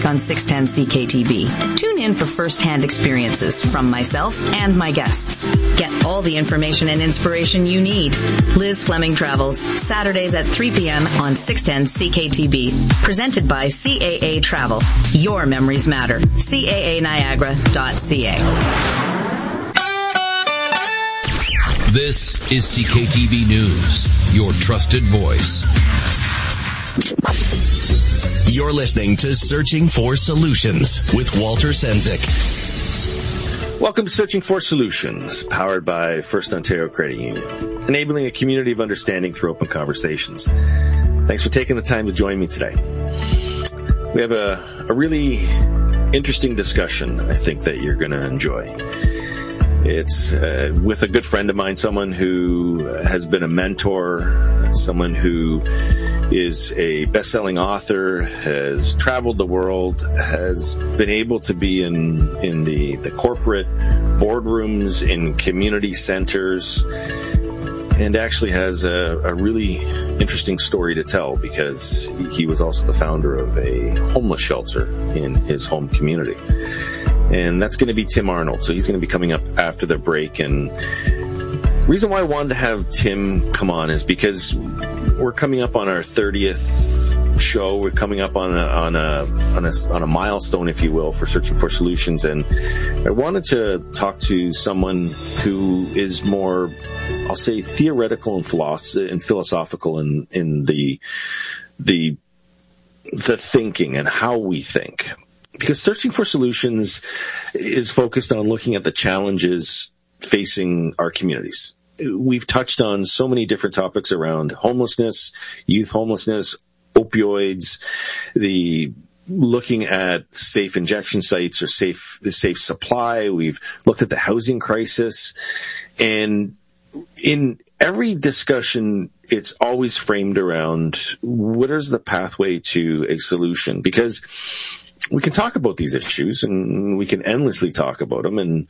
on 610 CKTB. Tune in for first-hand experiences from myself and my guests. Get all the information and inspiration you need. Liz Fleming Travels, Saturdays at 3 p.m. on 610 CKTB. Presented by CAA Travel. Your memories matter. CAANiagara.ca. This is CKTB News, your trusted voice. You're listening to Searching for Solutions with Walter Sendzik. Welcome to Searching for Solutions, powered by First Ontario Credit Union, enabling a community of understanding through open conversations. Thanks for taking the time to join me today. We have a really interesting discussion I think that you're going to enjoy. It's with a good friend of mine, someone who has been a mentor, someone who is a best-selling author, has traveled the world, has been able to be in the corporate boardrooms, in community centers, and actually has a really interesting story to tell because he was also the founder of a homeless shelter in his home community. And that's going to be Tim Arnold. So he's going to be coming up after the break. And the reason why I wanted to have Tim come on is because we're coming up on our 30th show. We're coming up on a milestone, if you will, for Searching for Solutions. And I wanted to talk to someone who is more, I'll say, theoretical and philosophical in the thinking and how we think. Because Searching for Solutions is focused on looking at the challenges facing our communities. We've touched on so many different topics around homelessness, youth homelessness, opioids, looking at safe injection sites or safe supply. We've looked at the housing crisis. And in every discussion, it's always framed around what is the pathway to a solution? Because we can talk about these issues and we can endlessly talk about them.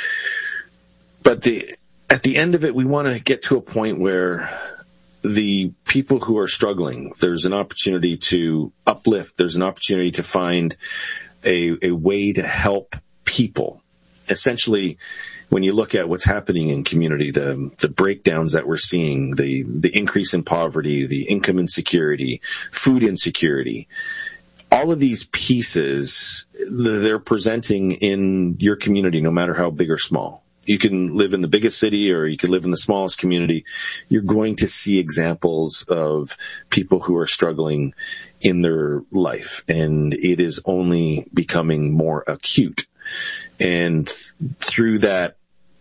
But at the end of it, we want to get to a point where the people who are struggling, there's an opportunity to uplift. There's an opportunity to find a way to help people. Essentially, when you look at what's happening in community, the breakdowns that we're seeing, the increase in poverty, the income insecurity, food insecurity, all of these pieces, they're presenting in your community, no matter how big or small. You can live in the biggest city or you can live in the smallest community. You're going to see examples of people who are struggling in their life, and it is only becoming more acute. And through that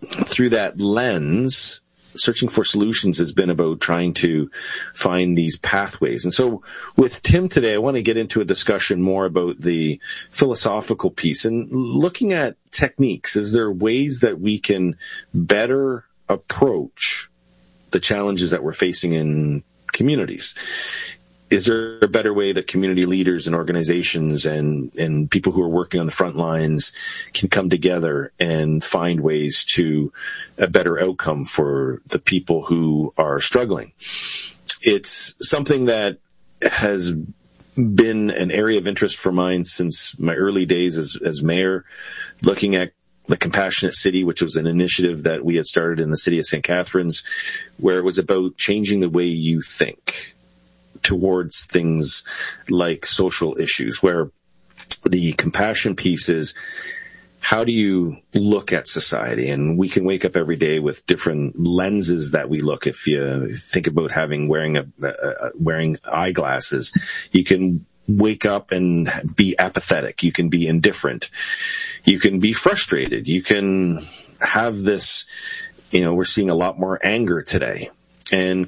lens, Searching for Solutions has been about trying to find these pathways. And so with Tim today, I want to get into a discussion more about the philosophical piece and looking at techniques. Is there ways that we can better approach the challenges that we're facing in communities? Is there a better way that community leaders and organizations and people who are working on the front lines can come together and find ways to a better outcome for the people who are struggling? It's something that has been an area of interest for mine since my early days as mayor, looking at the Compassionate City, which was an initiative that we had started in the city of St. Catharines, where it was about changing the way you think towards things like social issues, where the compassion piece is how do you look at society? And we can wake up every day with different lenses that we look. If you think about wearing eyeglasses, you can wake up and be apathetic. You can be indifferent. You can be frustrated. You can have this, we're seeing a lot more anger today. And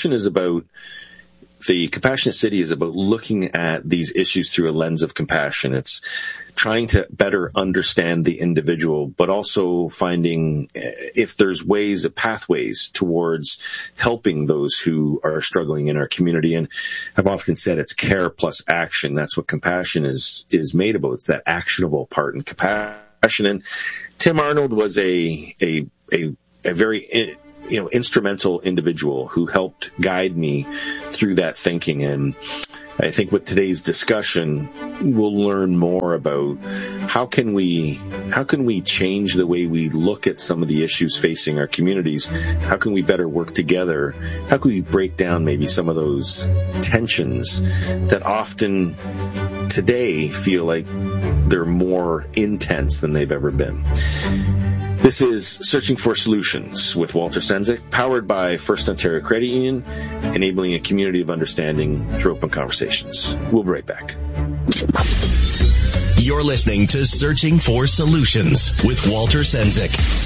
the Compassionate City is about looking at these issues through a lens of compassion. It's trying to better understand the individual, but also finding if there's pathways towards helping those who are struggling in our community. And I've often said it's care plus action. That's what compassion is made about. It's that actionable part in compassion. And Tim Arnold was a very instrumental individual who helped guide me through that thinking. And I think with today's discussion, we'll learn more about how can we change the way we look at some of the issues facing our communities? How can we better work together? How can we break down maybe some of those tensions that often today feel like they're more intense than they've ever been? This is Searching for Solutions with Walter Sendzik, powered by First Ontario Credit Union, enabling a community of understanding through open conversations. We'll be right back. You're listening to Searching for Solutions with Walter Sendzik.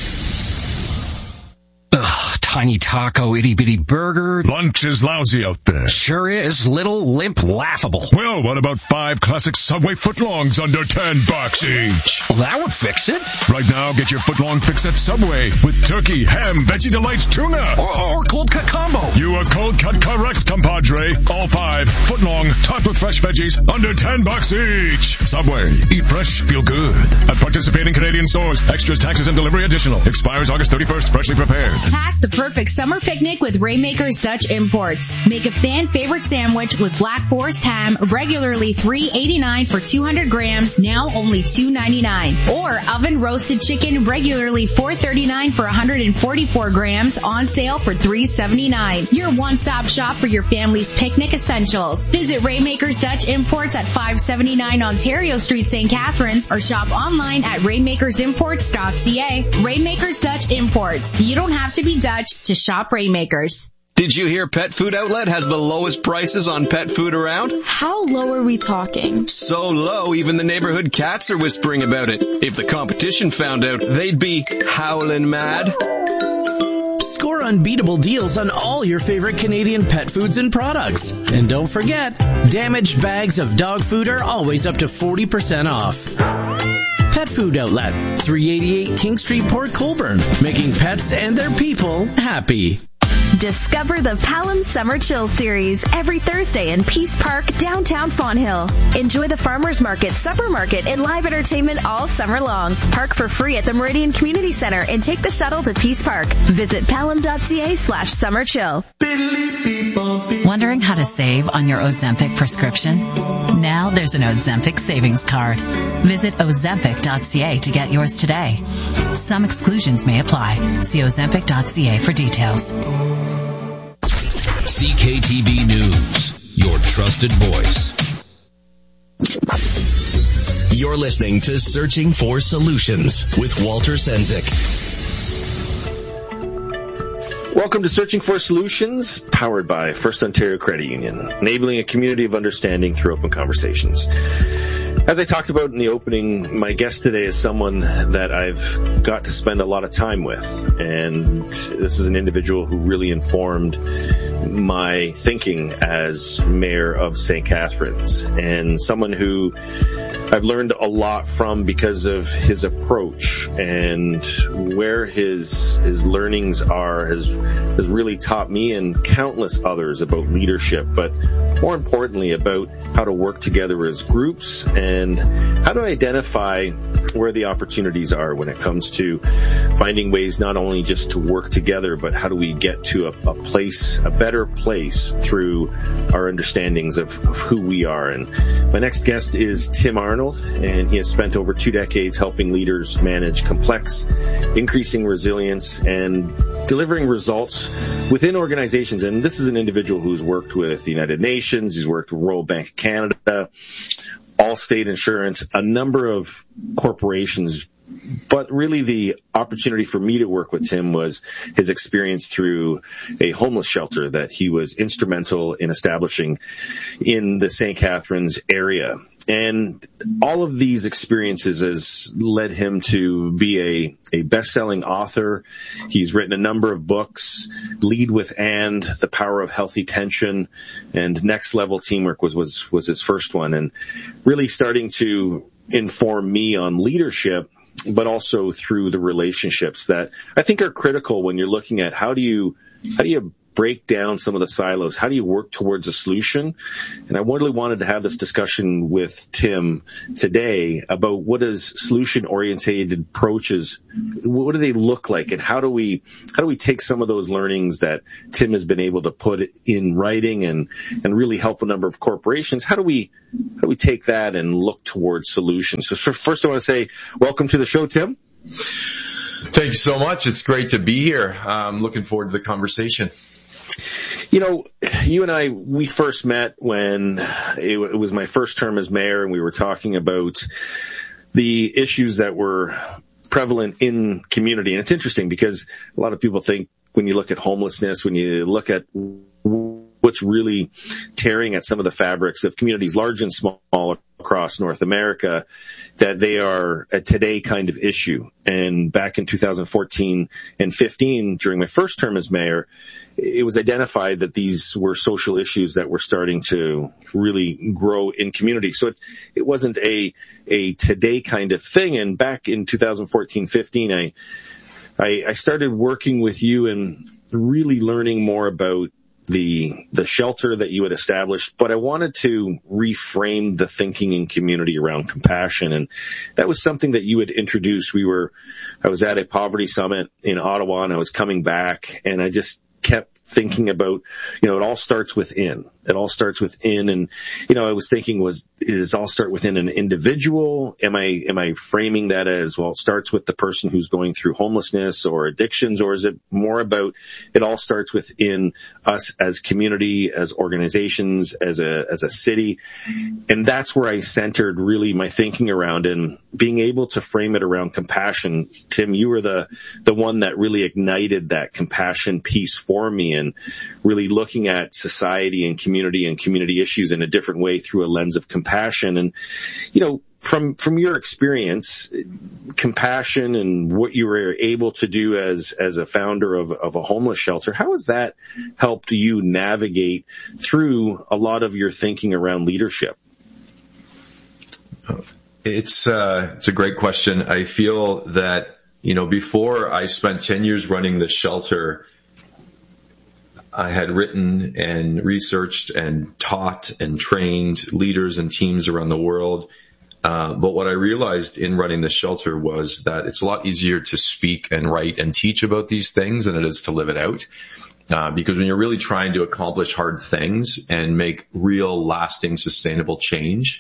Tiny taco, itty-bitty burger. Lunch is lousy out there. Sure is. Little, limp, laughable. Well, what about 5 classic Subway footlongs under $10 each? Well, that would fix it. Right now, get your footlong fix at Subway with turkey, ham, Veggie Delights, tuna. Or cold cut combo. You are cold cut correct, compadre. All 5 footlong, topped with fresh veggies, under $10 each. Subway. Eat fresh, feel good. At participating Canadian stores. Extras, taxes, and delivery additional. Expires August 31st. Freshly prepared. Pack the perfect summer picnic with Rainmakers Dutch Imports. Make a fan favorite sandwich with Black Forest ham, regularly $3.89 for 200 grams, now only $2.99. Or oven roasted chicken, regularly $4.39 for 144 grams, on sale for $3.79. Your one-stop shop for your family's picnic essentials. Visit Rainmakers Dutch Imports at 579 Ontario Street, St. Catharines, or shop online at rainmakersimports.ca. Rainmakers Dutch Imports. You don't have to be Dutch to shop Rainmakers. Did you hear Pet Food Outlet has the lowest prices on pet food around? How low are we talking? So low, even the neighborhood cats are whispering about it. If the competition found out, they'd be howling mad. Score unbeatable deals on all your favorite Canadian pet foods and products. And don't forget, damaged bags of dog food are always up to 40% off. Pet Food Outlet, 388 King Street, Port Colborne, making pets and their people happy. Discover the Palam Summer Chill Series every Thursday in Peace Park, downtown Fonthill. Enjoy the Farmers Market, Supper Market, and live entertainment all summer long. Park for free at the Meridian Community Center and take the shuttle to Peace Park. Visit palam.ca/summerchill. Wondering how to save on your Ozempic prescription? Now there's an Ozempic savings card. Visit ozempic.ca to get yours today. Some exclusions may apply. See ozempic.ca for details. CKTB News, your trusted voice. You're listening to Searching for Solutions with Walter Sendzik. Welcome to Searching for Solutions, powered by First Ontario Credit Union, enabling a community of understanding through open conversations. As I talked about in the opening, my guest today is someone that I've got to spend a lot of time with, and this is an individual who really informed my thinking as mayor of St. Catharines, and someone who I've learned a lot from because of his approach and where his learnings are has really taught me and countless others about leadership, but more importantly about how to work together as groups and how to identify where the opportunities are when it comes to finding ways not only just to work together, but how do we get to a better place through our understandings of who we are. And my next guest is Tim Arnold, and he has spent over 2 decades helping leaders manage complex, increasing resilience, and delivering results within organizations. And this is an individual who's worked with the United Nations, he's worked with Royal Bank of Canada, Allstate Insurance, a number of corporations. But really the opportunity for me to work with Tim was his experience through a homeless shelter that he was instrumental in establishing in the St. Catharines area. And all of these experiences has led him to be a best-selling author. He's written a number of books, Lead with And, The Power of Healthy Tension, and Next Level Teamwork was his first one. And really starting to inform me on leadership, but also through the relationships that I think are critical when you're looking at how do you break down some of the silos? How do you work towards a solution? And I really wanted to have this discussion with Tim today about what is solution-oriented approaches, what do they look like, and how do we take some of those learnings that Tim has been able to put in writing and really help a number of corporations? How do we take that and look towards solutions? So first I want to say welcome to the show, Tim. Thank you so much. It's great to be here. I'm looking forward to the conversation. You know, you and I, we first met when it was my first term as mayor, and we were talking about the issues that were prevalent in community. And it's interesting because a lot of people think when you look at homelessness, when you look at what's really tearing at some of the fabrics of communities, large and small, across North America, that they are a today kind of issue. And back in 2014 and 15, during my first term as mayor, it was identified that these were social issues that were starting to really grow in community. So it wasn't a today kind of thing. And back in 2014-15, I started working with you and really learning more about the shelter that you had established, but I wanted to reframe the thinking in community around compassion. And that was something that you had introduced. I was at a poverty summit in Ottawa, and I was coming back, and I just kept thinking about, it all starts within. It all starts within. And, I was thinking, does all start within an individual? Am I framing that as, well, it starts with the person who's going through homelessness or addictions, or is it more about it all starts within us as community, as organizations, as a city? And that's where I centered really my thinking around, and being able to frame it around compassion. Tim, you were the one that really ignited that compassion piece for me, and really looking at society and community issues in a different way through a lens of compassion. And, from your experience, compassion and what you were able to do as a founder of a homeless shelter, how has that helped you navigate through a lot of your thinking around leadership? It's a great question. I feel that, before I spent 10 years running the shelter, I had written and researched and taught and trained leaders and teams around the world. But what I realized in running the shelter was that it's a lot easier to speak and write and teach about these things than it is to live it out. Because when you're really trying to accomplish hard things and make real, lasting, sustainable change,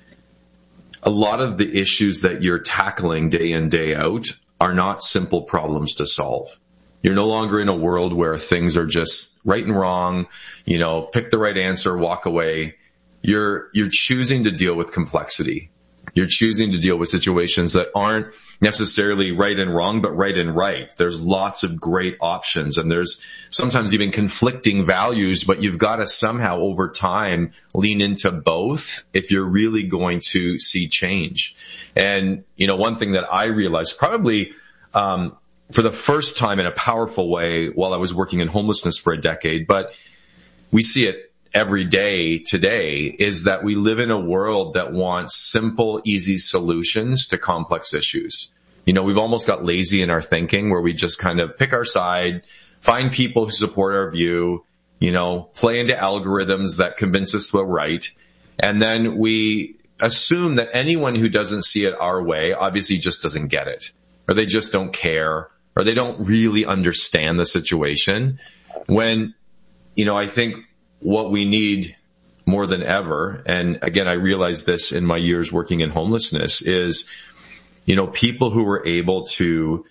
a lot of the issues that you're tackling day in, day out are not simple problems to solve. You're no longer in a world where things are just right and wrong, pick the right answer, walk away. You're choosing to deal with complexity. You're choosing to deal with situations that aren't necessarily right and wrong, but right and right. There's lots of great options, and there's sometimes even conflicting values, but you've got to somehow over time lean into both if you're really going to see change. And, one thing that I realized probably, for the first time in a powerful way while I was working in homelessness for a decade, but we see it every day today, is that we live in a world that wants simple, easy solutions to complex issues. We've almost got lazy in our thinking, where we just kind of pick our side, find people who support our view, play into algorithms that convince us we're right. And then we assume that anyone who doesn't see it our way obviously just doesn't get it, or they just don't care, or they don't really understand the situation. When, I think what we need more than ever, and again, I realized this in my years working in homelessness, is, people who are able to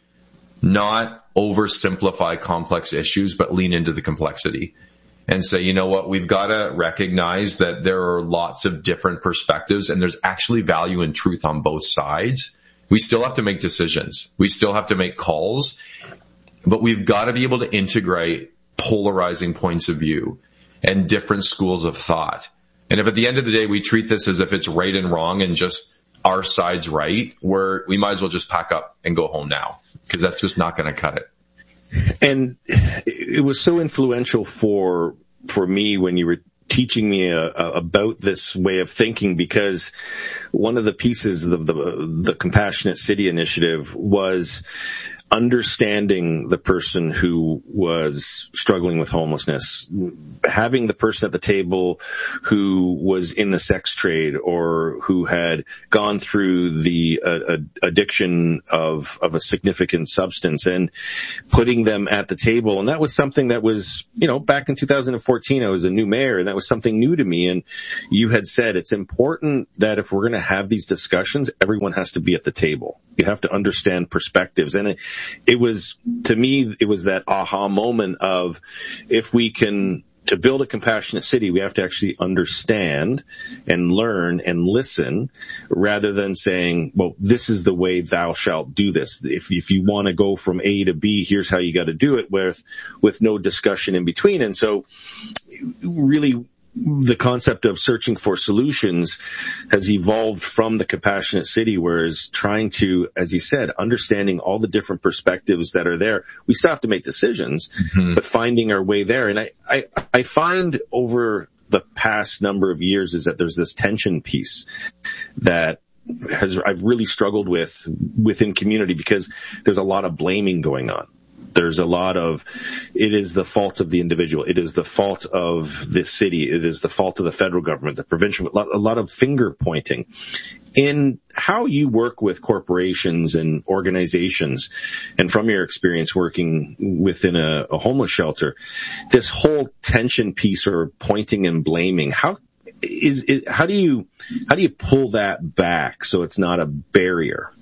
not oversimplify complex issues, but lean into the complexity and say, we've got to recognize that there are lots of different perspectives, and there's actually value and truth on both sides. We still have to make decisions. We still have to make calls, but we've got to be able to integrate polarizing points of view and different schools of thought. And if at the end of the day we treat this as if it's right and wrong and just our side's right, we might as well just pack up and go home now, because that's just not going to cut it. And it was so influential for me when you were teaching me about this way of thinking, because one of the pieces of the Compassionate City initiative was understanding the person who was struggling with homelessness, having the person at the table who was in the sex trade or who had gone through the addiction of a significant substance, and putting them at the table. And that was something that was, back in 2014, I was a new mayor, and that was something new to me. And you had said it's important that if we're going to have these discussions, everyone has to be at the table. You have to understand perspectives. And it was, to me, it was that aha moment of, if we can, to build a compassionate city, we have to actually understand and learn and listen, rather than saying, well, this is the way thou shalt do this. If you want to go from A to B, here's how you got to do it, with no discussion in between. And so really, the concept of searching for solutions has evolved from the compassionate city, whereas trying to, as you said, understanding all the different perspectives that are there. We still have to make decisions, but finding our way there. And I find over the past number of years is that there's this tension piece that I've really struggled with within community, because there's a lot of blaming going on. There's a lot of, it is the fault of the individual. It is the fault of the city. It is the fault of the federal government, the provincial, a lot of finger pointing. In how you work with corporations and organizations, and from your experience working within a homeless shelter, this whole tension piece, or pointing and blaming, how do you pull that back so it's not a barrier?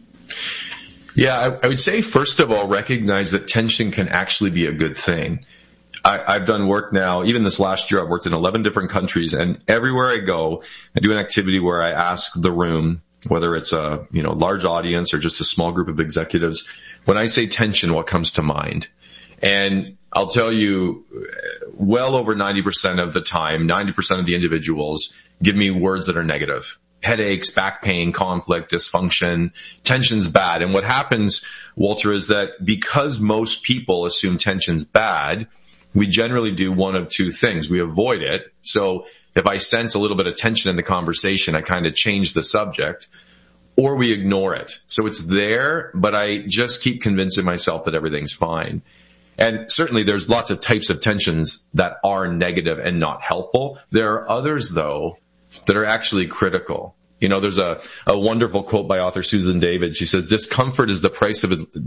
Yeah, I would say, first of all, recognize that tension can actually be a good thing. I've done work now, even this last year, I've worked in 11 different countries, and everywhere I go, I do an activity where I ask the room, whether it's a large audience or just a small group of executives, when I say tension, what comes to mind? And I'll tell you, well over 90% of the time, 90% of the individuals give me words that are negative. Headaches, back pain, conflict, dysfunction, tension's bad. And what happens, Walter, is that because most people assume tension's bad, we generally do one of two things. We avoid it. So if I sense a little bit of tension in the conversation, I kind of change the subject, or we ignore it. So it's there, but I just keep convincing myself that everything's fine. And certainly there's lots of types of tensions that are negative and not helpful. There are others, though, that are actually critical. There's a wonderful quote by author Susan David. She says, discomfort is a price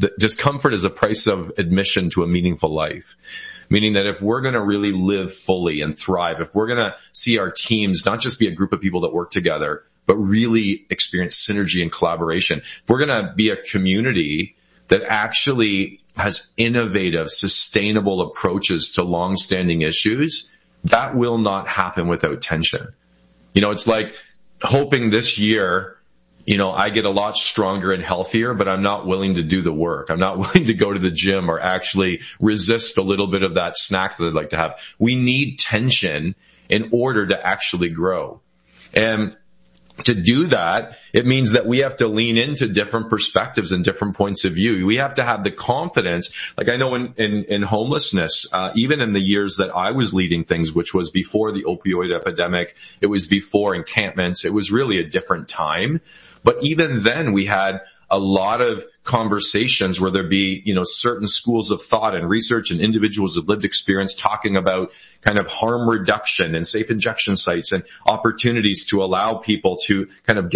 of admission to a meaningful life. Meaning that if we're going to really live fully and thrive, if we're going to see our teams not just be a group of people that work together, but really experience synergy and collaboration, if we're going to be a community that actually has innovative, sustainable approaches to long-standing issues, that will not happen without tension. It's like hoping this year, I get a lot stronger and healthier, but I'm not willing to do the work. I'm not willing to go to the gym or actually resist a little bit of that snack that I'd like to have. We need tension in order to actually grow. And to do that, it means that we have to lean into different perspectives and different points of view. We have to have the confidence. Like I know in homelessness, even in the years that I was leading things, which was before the opioid epidemic, it was before encampments, it was really a different time. But even then we had a lot of conversations where there'd be, certain schools of thought and research and individuals with lived experience talking about kind of harm reduction and safe injection sites and opportunities to allow people to kind of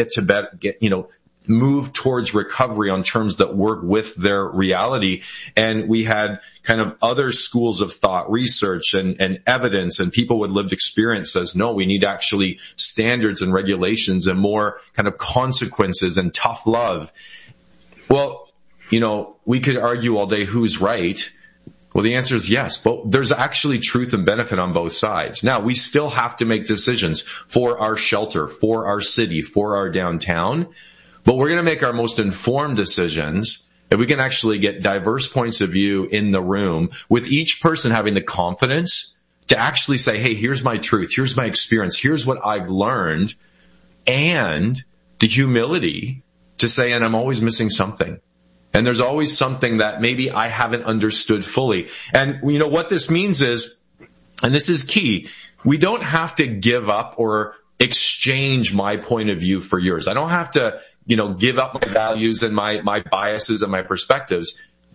move towards recovery on terms that work with their reality. And we had kind of other schools of thought, research and evidence, and people with lived experience says, no, we need actually standards and regulations and more kind of consequences and tough love. Well, we could argue all day who's right. Well, the answer is yes, but there's actually truth and benefit on both sides. Now, we still have to make decisions for our shelter, for our city, for our downtown, but we're going to make our most informed decisions if we can actually get diverse points of view in the room, with each person having the confidence to actually say, hey, here's my truth, here's my experience, here's what I've learned, and the humility to say, and I'm always missing something. And there's always something that maybe I haven't understood fully. And what this means is, and this is key, we don't have to give up or exchange my point of view for yours. I don't have to, give up my values and my biases and my perspectives.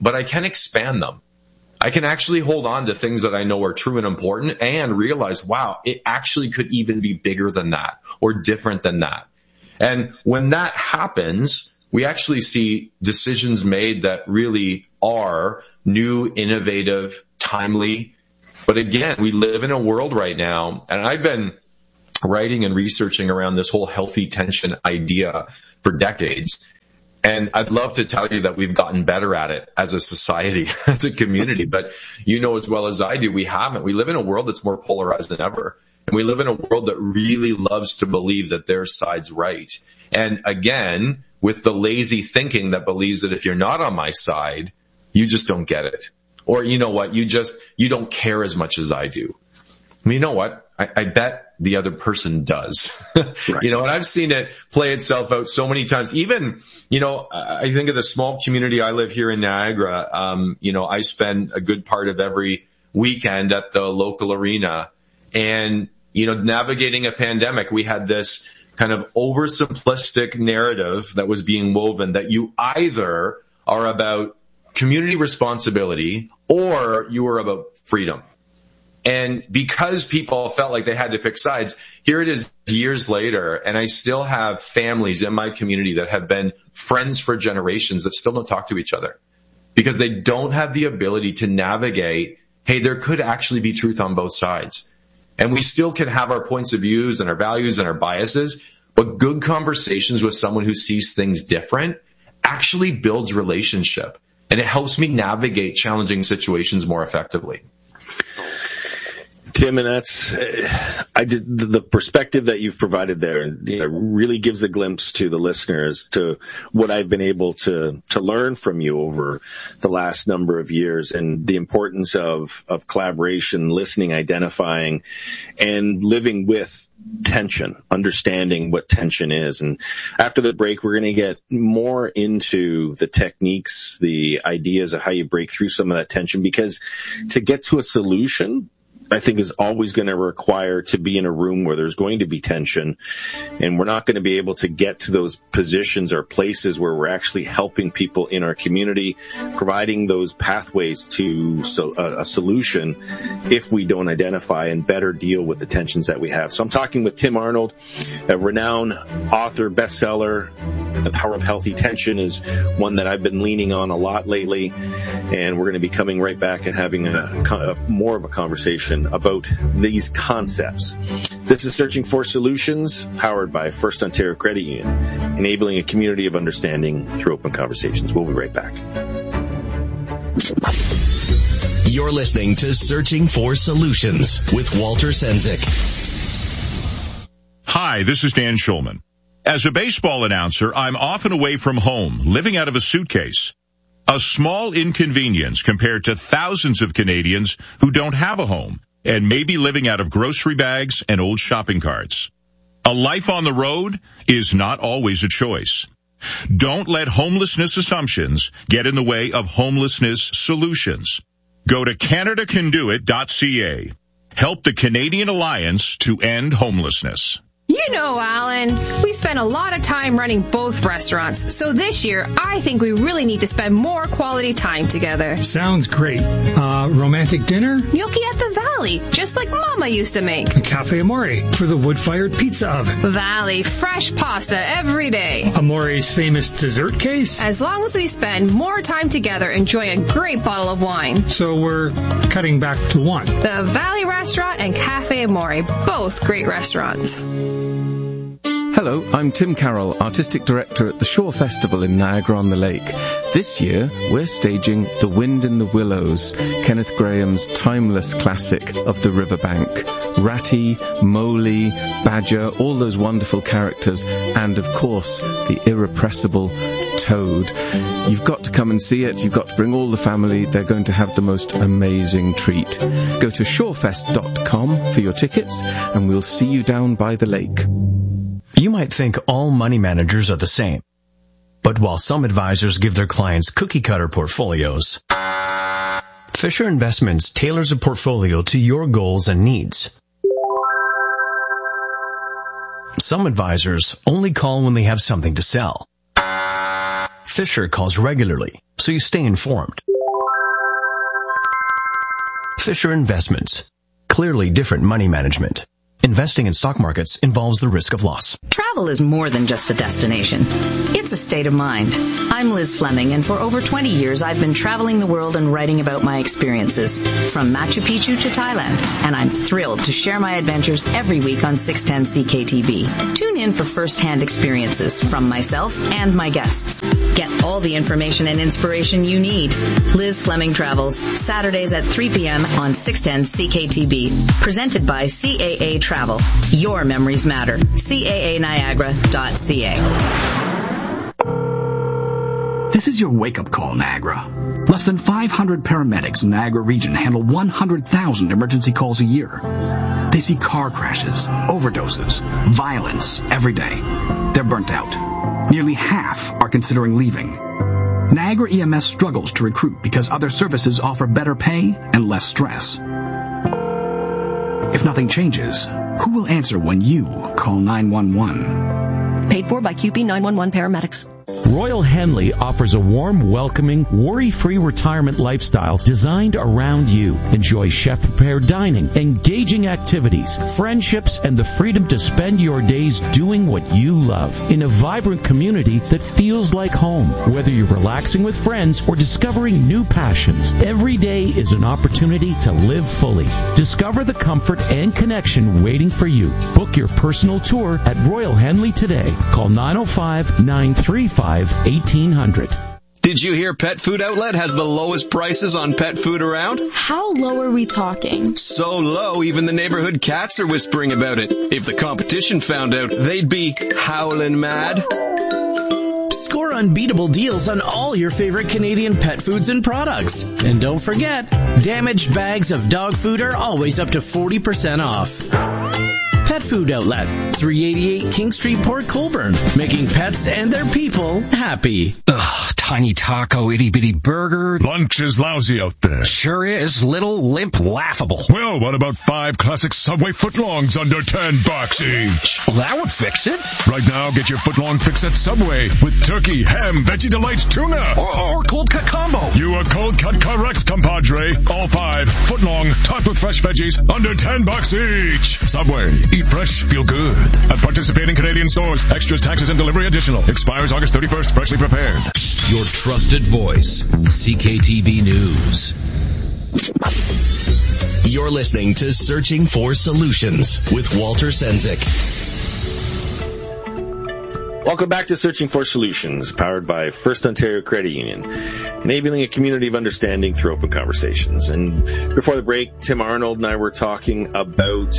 but I can expand them. I can actually hold on to things that I know are true and important and realize, wow, it actually could even be bigger than that or different than that. And when that happens, we actually see decisions made that really are new, innovative, timely. But again, we live in a world right now, and I've been writing and researching around this whole healthy tension idea for decades. And I'd love to tell you that we've gotten better at it as a society, as a community. But you know as well as I do, we haven't. We live in a world that's more polarized than ever. And we live in a world that really loves to believe that their side's right. And again, with the lazy thinking that believes that if you're not on my side, you just don't get it. Or you know what, you don't care as much as I do. I mean, you know what? I bet the other person does. Right. And I've seen it play itself out so many times. Even, I think of the small community I live here in Niagara. I spend a good part of every weekend at the local arena. And, navigating a pandemic, we had this kind of oversimplistic narrative that was being woven that you either are about community responsibility or you are about freedom. And because people felt like they had to pick sides, here it is years later, and I still have families in my community that have been friends for generations that still don't talk to each other because they don't have the ability to navigate, hey, there could actually be truth on both sides. And we still can have our points of views and our values and our biases, but good conversations with someone who sees things different actually builds relationship, and it helps me navigate challenging situations more effectively. Tim, and the perspective that you've provided there, really gives a glimpse to the listeners to what I've been able to learn from you over the last number of years, and the importance of collaboration, listening, identifying, and living with tension, understanding what tension is. And after the break, we're going to get more into the techniques, the ideas of how you break through some of that tension, because to get to a solution, I think is always going to require to be in a room where there's going to be tension, and we're not going to be able to get to those positions or places where we're actually helping people in our community, providing those pathways to a solution if we don't identify and better deal with the tensions that we have. So I'm talking with Tim Arnold, a renowned author, bestseller. The Power of Healthy Tension is one that I've been leaning on a lot lately, and we're going to be coming right back and having more of a conversation about these concepts. This is Searching for Solutions, powered by First Ontario Credit Union, enabling a community of understanding through open conversations. We'll be right back. You're listening to Searching for Solutions with Walter Sendzik. Hi, this is Dan Schulman. As a baseball announcer, I'm often away from home, living out of a suitcase. A small inconvenience compared to thousands of Canadians who don't have a home and may be living out of grocery bags and old shopping carts. A life on the road is not always a choice. Don't let homelessness assumptions get in the way of homelessness solutions. Go to CanadaCanDoIt.ca. Help the Canadian Alliance to End Homelessness. You know, Alan, we spend a lot of time running both restaurants, so this year I think we really need to spend more quality time together. Sounds great. Romantic dinner? Gnocchi at the Valley, just like Mama used to make. Cafe Amore for the wood-fired pizza oven. Valley, fresh pasta every day. Amore's famous dessert case? As long as we spend more time together enjoying a great bottle of wine. So we're cutting back to one. The Valley Restaurant and Cafe Amore, both great restaurants. Hello, I'm Tim Carroll, Artistic Director at the Shore Festival in Niagara-on-the-Lake. This year, we're staging The Wind in the Willows, Kenneth Grahame's timeless classic of the riverbank. Ratty, Mowgli, Badger, all those wonderful characters, and of course, the irrepressible Toad. You've got to come and see it. You've got to bring all the family. They're going to have the most amazing treat. Go to shorefest.com for your tickets, and we'll see you down by the lake. You might think all money managers are the same. But while some advisors give their clients cookie-cutter portfolios, Fisher Investments tailors a portfolio to your goals and needs. Some advisors only call when they have something to sell. Fisher calls regularly, so you stay informed. Fisher Investments. Clearly different money management. Investing in stock markets involves the risk of loss. Travel is more than just a destination. It's a state of mind. I'm Liz Fleming, and for over 20 years I've been traveling the world and writing about my experiences, from Machu Picchu to Thailand, and I'm thrilled to share my adventures every week on 610 CKTB. Tune in for first-hand experiences from myself and my guests. Get all the information and inspiration you need. Liz Fleming Travels, Saturdays at 3 p.m. on 610 CKTB. Presented by CAA Travel. Your memories matter. CAANiagara.ca. This is your wake-up call, Niagara. Less than 500 paramedics in the Niagara region handle 100,000 emergency calls a year. They see car crashes, overdoses, violence every day. They're burnt out. Nearly half are considering leaving. Niagara EMS struggles to recruit because other services offer better pay and less stress. If nothing changes, who will answer when you call 911? Paid for by QP 911 paramedics. Royal Henley offers a warm, welcoming, worry-free retirement lifestyle designed around you. Enjoy chef-prepared dining, engaging activities, friendships, and the freedom to spend your days doing what you love in a vibrant community that feels like home. Whether you're relaxing with friends or discovering new passions, every day is an opportunity to live fully. Discover the comfort and connection waiting for you. Book your personal tour at Royal Henley today. Call 905-935-1800. Did you hear Pet Food Outlet has the lowest prices on pet food around? How low are we talking? So low, even the neighborhood cats are whispering about it. If the competition found out, they'd be howling mad. Score unbeatable deals on all your favorite Canadian pet foods and products. And don't forget, damaged bags of dog food are always up to 40% off. Pet Food Outlet, 388 King Street, Port Colborne, making pets and their people happy. Ugh, tiny taco, itty-bitty burger. Lunch is lousy out there. Sure is. Little, limp, laughable. Well, what about 5 classic Subway footlongs under $10 each? Well, that would fix it. Right now, get your footlong fix at Subway with turkey, ham, Veggie Delights, tuna. Or cold cut combo. You are cold cut correct, compadre. All 5 footlong, topped with fresh veggies, under $10 each. Subway. Eat fresh, feel good. At participating Canadian stores. Extras, taxes, and delivery additional. Expires August 31st. Freshly prepared. Your trusted voice, CKTB News. You're listening to Searching for Solutions with Walter Sendzik. Welcome back to Searching for Solutions, powered by First Ontario Credit Union, enabling a community of understanding through open conversations. And before the break, Tim Arnold and I were talking about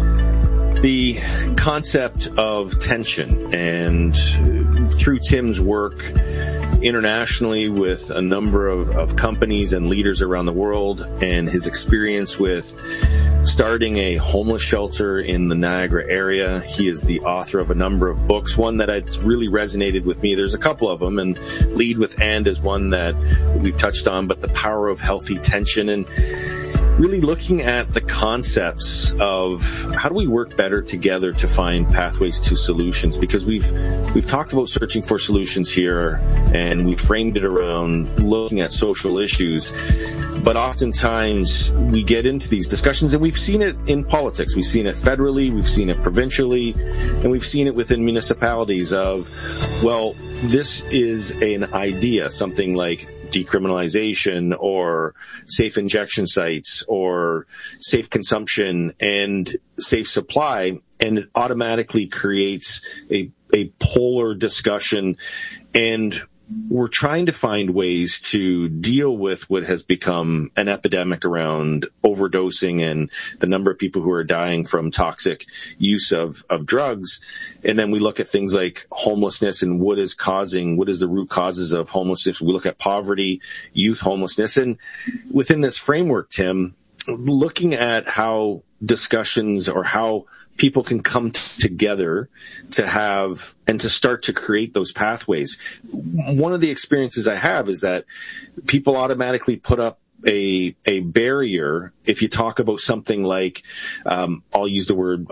the concept of tension, and through Tim's work internationally with a number of companies and leaders around the world, and his experience with starting a homeless shelter in the Niagara area. He is the author of a number of books. One that had really resonated with me, there's a couple of them, and Lead with And is one that we've touched on, but The Power of Healthy Tension, and really looking at the concepts of how do we work better together to find pathways to solutions, because we've talked about searching for solutions here, and we framed it around looking at social issues, but oftentimes we get into these discussions, and we've seen it in politics, we've seen it federally, we've seen it provincially, and we've seen it within municipalities of, well, this is an idea, something like decriminalization or safe injection sites or safe consumption and safe supply, and it automatically creates a polar discussion. And we're trying to find ways to deal with what has become an epidemic around overdosing and the number of people who are dying from toxic use of drugs. And then we look at things like homelessness and what is the root causes of homelessness. We look at poverty, youth homelessness. And within this framework, Tim, looking at how discussions or how people can come together to have and to start to create those pathways. One of the experiences I have is that people automatically put up a barrier if you talk about something like, I'll use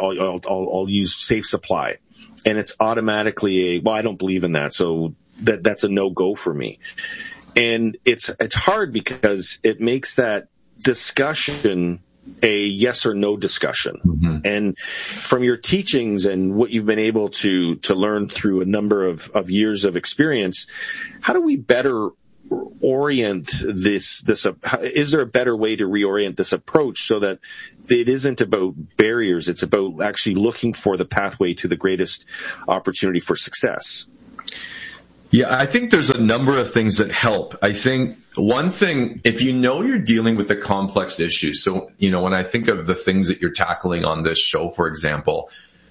safe supply. And it's automatically I don't believe in that. So that's a no-go for me. And it's hard because it makes that discussion a yes or no discussion. Mm-hmm. And from your teachings and what you've been able to learn through a number of years of experience, how do we better orient this? Is there a better way to reorient this approach so that it isn't about barriers, it's about actually looking for the pathway to the greatest opportunity for success? Yeah, I think there's a number of things that help. I think one thing, if you know you're dealing with a complex issue, so, when I think of the things that you're tackling on this show, for example,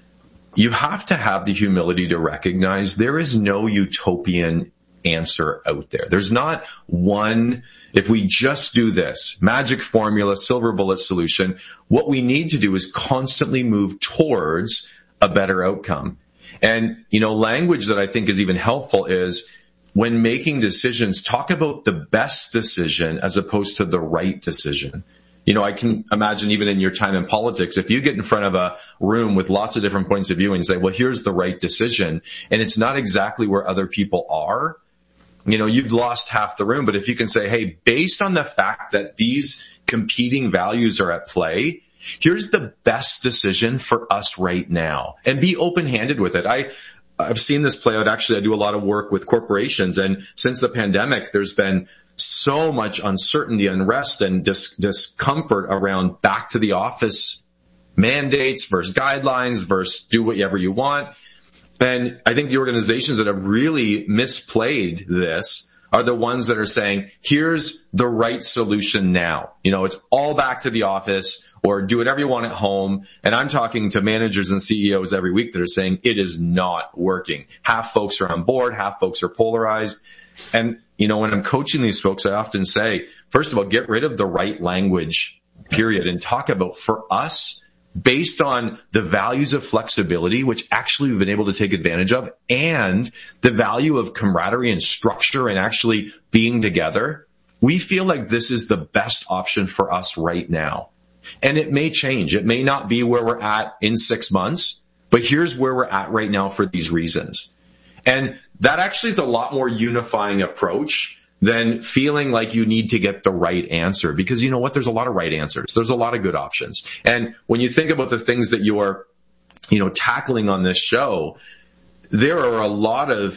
you have to have the humility to recognize there is no utopian answer out there. There's not one, if we just do this, magic formula, silver bullet solution. What we need to do is constantly move towards a better outcome. And, language that I think is even helpful is when making decisions, talk about the best decision as opposed to the right decision. I can imagine even in your time in politics, if you get in front of a room with lots of different points of view and say, well, here's the right decision, and it's not exactly where other people are, you've lost half the room. But if you can say, hey, based on the fact that these competing values are at play, here's the best decision for us right now, and be open-handed with it. I've seen this play out. Actually, I do a lot of work with corporations, and since the pandemic, there's been so much uncertainty, unrest, and discomfort around back to the office mandates versus guidelines versus do whatever you want. And I think the organizations that have really misplayed this are the ones that are saying, here's the right solution now. It's all back to the office, or do whatever you want at home. And I'm talking to managers and CEOs every week that are saying it is not working. Half folks are on board, half folks are polarized. And, when I'm coaching these folks, I often say, first of all, get rid of the right language, period, and talk about, for us, based on the values of flexibility, which actually we've been able to take advantage of, and the value of camaraderie and structure and actually being together, we feel like this is the best option for us right now. And it may change. It may not be where we're at in 6 months, but here's where we're at right now for these reasons. And that actually is a lot more unifying approach than feeling like you need to get the right answer. Because you know what? There's a lot of right answers. There's a lot of good options. And when you think about the things that you are, tackling on this show, there are a lot of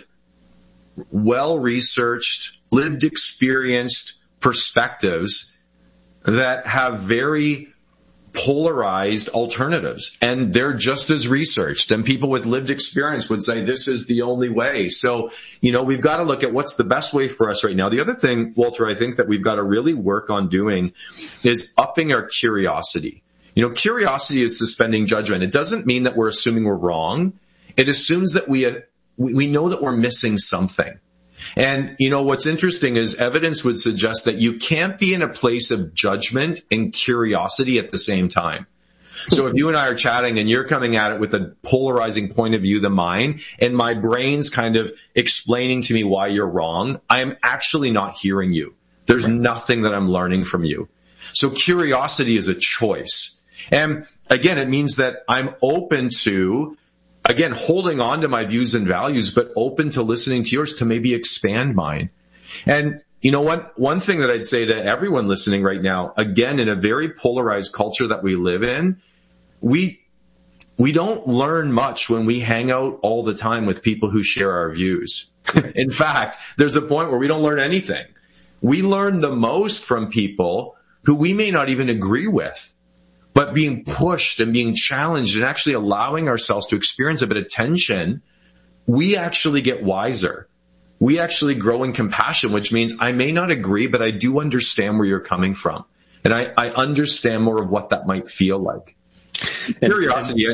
well-researched, lived experienced perspectives that have very polarized alternatives, and they're just as researched, and people with lived experience would say this is the only way. So, we've got to look at what's the best way for us right now. The other thing, Walter, I think that we've got to really work on doing is upping our curiosity. Curiosity is suspending judgment. It doesn't mean that we're assuming we're wrong. It assumes that we know that we're missing something. And, what's interesting is evidence would suggest that you can't be in a place of judgment and curiosity at the same time. So if you and I are chatting and you're coming at it with a polarizing point of view than mine, and my brain's kind of explaining to me why you're wrong, I'm actually not hearing you. There's nothing that I'm learning from you. So curiosity is a choice. And again, it means that I'm open to, again, holding on to my views and values, but open to listening to yours to maybe expand mine. And you know what? One thing that I'd say to everyone listening right now, again, in a very polarized culture that we live in, we don't learn much when we hang out all the time with people who share our views. In fact, there's a point where we don't learn anything. We learn the most from people who we may not even agree with, but being pushed and being challenged and actually allowing ourselves to experience a bit of tension, we actually get wiser. We actually grow in compassion, which means I may not agree, but I do understand where you're coming from. And I understand more of what that might feel like. Curiosity,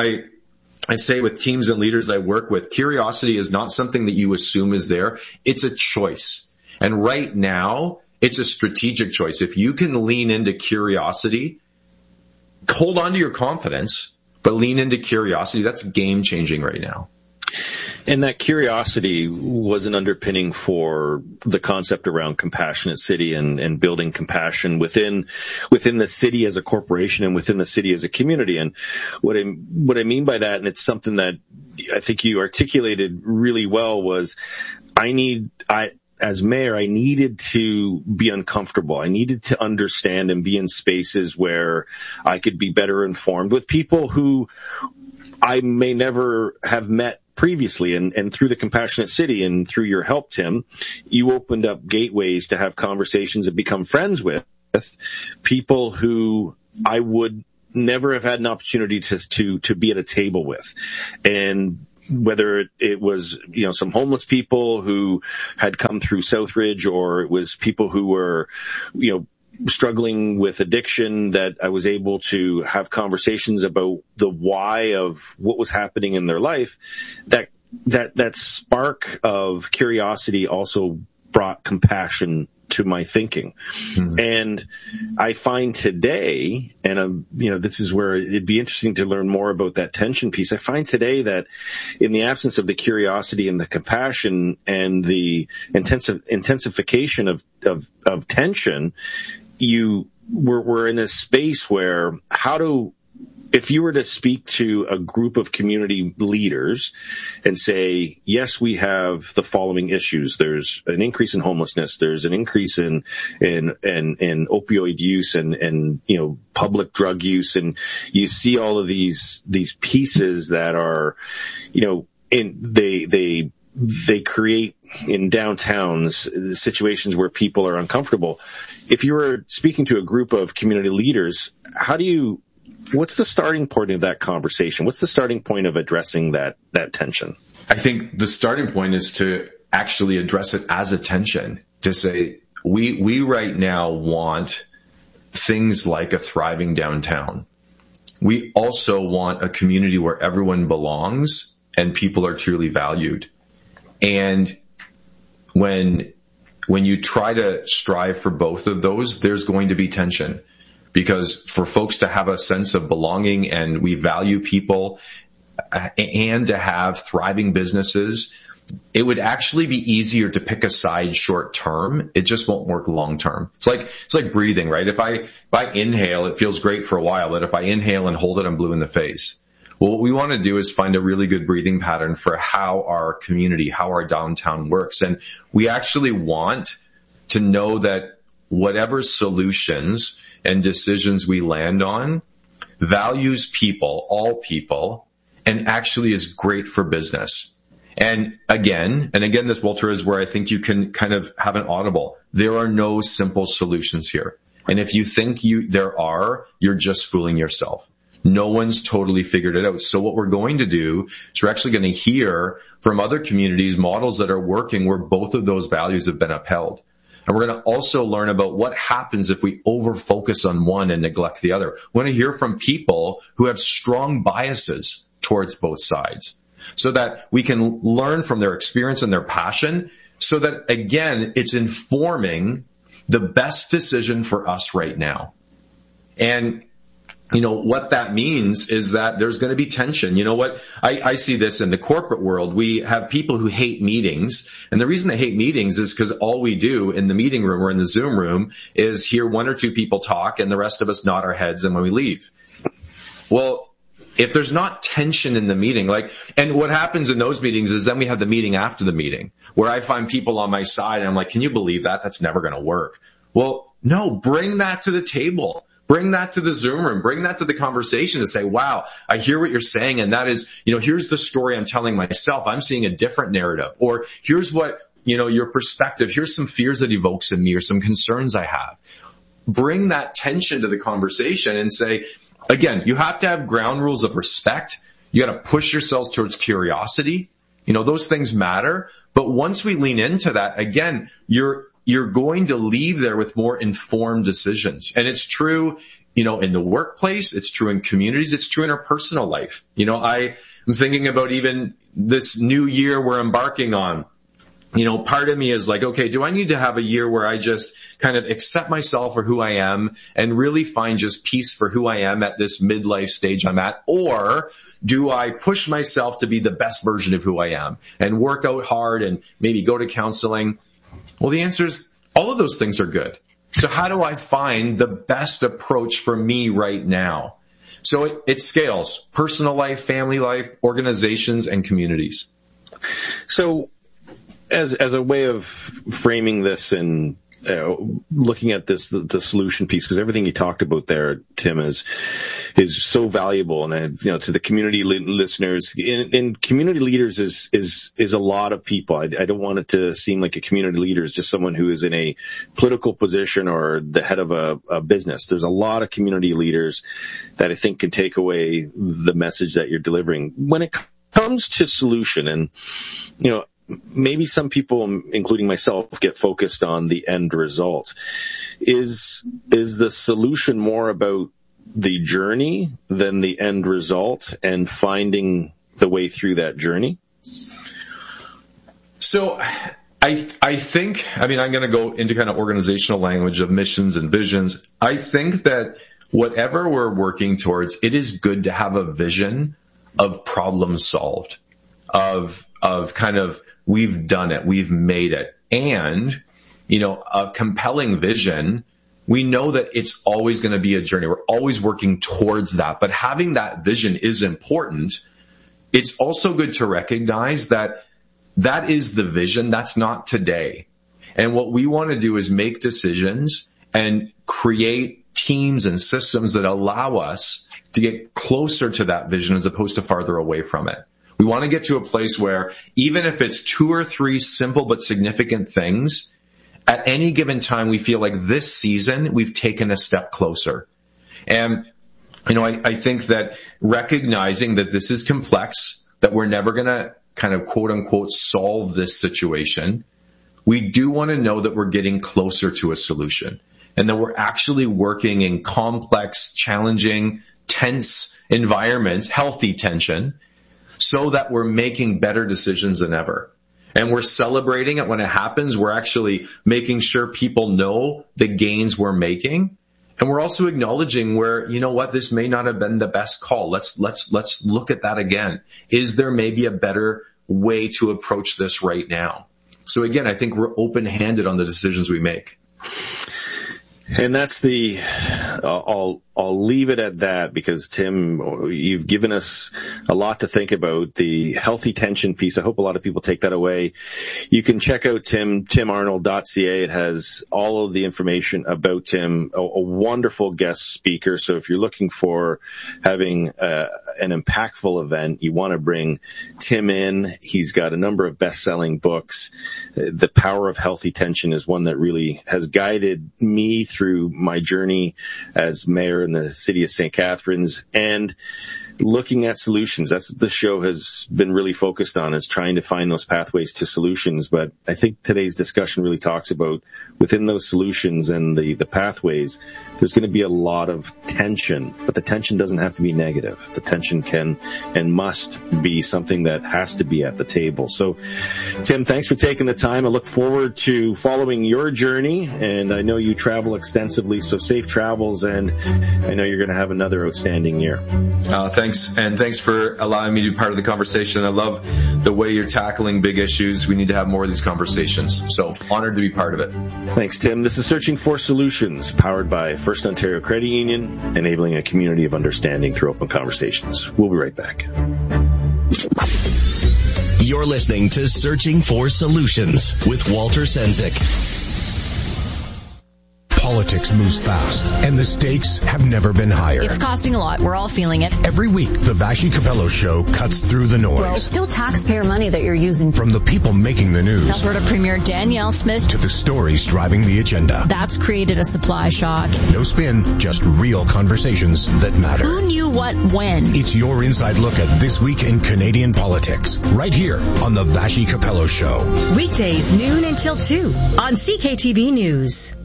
I say with teams and leaders I work with, curiosity is not something that you assume is there. It's a choice. And right now, it's a strategic choice. If you can lean into curiosity, hold on to your confidence, but lean into curiosity, that's game changing right now. And that curiosity was an underpinning for the concept around Compassionate City and building compassion within the city as a corporation and within the city as a community. And what I mean by that, and it's something that I think you articulated really well, was I as mayor, I needed to be uncomfortable. I needed to understand and be in spaces where I could be better informed with people who I may never have met previously. And through the Compassionate City and through your help, Tim, you opened up gateways to have conversations and become friends with people who I would never have had an opportunity to be at a table with. And whether it was, some homeless people who had come through Southridge, or it was people who were, struggling with addiction, that I was able to have conversations about the why of what was happening in their life. That spark of curiosity also brought compassion to my thinking. Mm-hmm. And I find today, and this is where it'd be interesting to learn more about that tension piece. I find today that in the absence of the curiosity and the compassion and the intensification of tension, we're in a space where if you were to speak to a group of community leaders and say, yes, we have the following issues. There's an increase in homelessness. There's an increase in opioid use and public drug use. And you see all of these pieces that are, they create in downtowns situations where people are uncomfortable. If you were speaking to a group of community leaders, what's the starting point of that conversation? What's the starting point of addressing that tension? I think the starting point is to actually address it as a tension, to say, we right now want things like a thriving downtown. We also want a community where everyone belongs and people are truly valued. And when you try to strive for both of those, there's going to be tension. Because for folks to have a sense of belonging and we value people and to have thriving businesses, it would actually be easier to pick a side short term. It just won't work long term. It's like breathing, right? If I inhale, it feels great for a while, but if I inhale and hold it, I'm blue in the face. Well, what we want to do is find a really good breathing pattern for how our community, how our downtown works. And we actually want to know that whatever solutions and decisions we land on values people, all people, and actually is great for business. And again, this, Walter, is where I think you can kind of have an audible. There are no simple solutions here. And if you think there are, you're just fooling yourself. No one's totally figured it out. So what we're going to do is we're actually going to hear from other communities models that are working where both of those values have been upheld. And we're going to also learn about what happens if we over-focus on one and neglect the other. We want to hear from people who have strong biases towards both sides so that we can learn from their experience and their passion so that, again, it's informing the best decision for us right now. And what that means is that there's going to be tension. You know what? I see this in the corporate world. We have people who hate meetings. And the reason they hate meetings is because all we do in the meeting room or in the Zoom room is hear one or two people talk and the rest of us nod our heads and when we leave. Well, if there's not tension in the meeting, and what happens in those meetings is then we have the meeting after the meeting where I find people on my side and I'm like, can you believe that? That's never going to work. Well, no, bring that to the table. Bring that to the Zoom room. Bring that to the conversation and say, wow, I hear what you're saying. And that is, here's the story I'm telling myself. I'm seeing a different narrative. Or here's what, your perspective. Here's some fears that evokes in me or some concerns I have. Bring that tension to the conversation and say, again, you have to have ground rules of respect. You got to push yourselves towards curiosity. Those things matter. But once we lean into that, again, you're going to leave there with more informed decisions. And it's true, in the workplace, it's true in communities, it's true in our personal life. I'm thinking about even this new year we're embarking on. Part of me is like, okay, do I need to have a year where I just kind of accept myself for who I am and really find just peace for who I am at this midlife stage I'm at? Or do I push myself to be the best version of who I am and work out hard and maybe go to counseling? Well, the answer is all of those things are good. So how do I find the best approach for me right now? So it scales: personal life, family life, organizations, and communities. So as a way of framing this and looking at this, the solution piece, because everything you talked about there, Tim, is so valuable. And to the community listeners, in community leaders is a lot of people. I don't want it to seem like a community leader is just someone who is in a political position or the head of a business. There's a lot of community leaders that I think can take away the message that you're delivering when it comes to solution. And maybe some people, including myself, get focused on the end result. Is the solution more about the journey than the end result and finding the way through that journey? So I think, I'm going to go into kind of organizational language of missions and visions. I think that whatever we're working towards, it is good to have a vision of problem solved, of kind of, we've done it, we've made it. And, a compelling vision, we know that it's always going to be a journey. We're always working towards that. But having that vision is important. It's also good to recognize that that is the vision. That's not today. And what we want to do is make decisions and create teams and systems that allow us to get closer to that vision as opposed to farther away from it. We want to get to a place where even if it's 2 or 3 simple but significant things, at any given time we feel like this season we've taken a step closer. And, I think that recognizing that this is complex, that we're never going to kind of quote unquote solve this situation, we do want to know that we're getting closer to a solution and that we're actually working in complex, challenging, tense environments, healthy tension, so that we're making better decisions than ever. And we're celebrating it when it happens. We're actually making sure people know the gains we're making. And we're also acknowledging where, this may not have been the best call. Let's look at that again. Is there maybe a better way to approach this right now? So again, I think we're open-handed on the decisions we make. And that's I'll leave it at that because, Tim, you've given us a lot to think about. The healthy tension piece, I hope a lot of people take that away. You can check out timarnold.ca. It has all of the information about Tim, a wonderful guest speaker. So if you're looking for having an impactful event, you want to bring Tim in. He's got a number of best-selling books. The Power of Healthy Tension is one that really has guided me through my journey as mayor in the city of St. Catharines and looking at solutions. That's what the show has been really focused on, is trying to find those pathways to solutions. But I think today's discussion really talks about within those solutions and the pathways, there's going to be a lot of tension, but the tension doesn't have to be negative. The tension can and must be something that has to be at the table. So, Tim, thanks for taking the time. I look forward to following your journey, and I know you travel extensively, so safe travels, and I know you're going to have another outstanding year. Thanks for allowing me to be part of the conversation. I love the way you're tackling big issues. We need to have more of these conversations. So honored to be part of it. Thanks, Tim. This is Searching for Solutions, powered by First Ontario Credit Union, enabling a community of understanding through open conversations. We'll be right back. You're listening to Searching for Solutions with Walter Sendzik. Politics moves fast, and the stakes have never been higher. It's costing a lot. We're all feeling it. Every week, the Vassy Capello Show cuts through the noise. Well, it's still taxpayer money that you're using. From the people making the news, Alberta Premier Danielle Smith, to the stories driving the agenda. That's created a supply shock. No spin, just real conversations that matter. Who knew what when? It's your inside look at this week in Canadian politics, right here on the Vassy Capello Show. Weekdays, noon until 2 on CKTV News.